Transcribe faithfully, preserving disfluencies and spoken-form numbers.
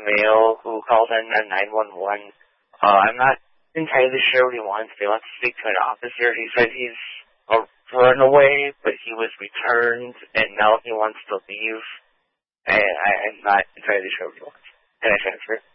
male who called in on nine one one. Uh, I'm not entirely sure what he wants. He wants to speak to an officer. He said he's a runaway, but he was returned, and now he wants to leave. And I, I'm not entirely sure what he wants. Can I transfer?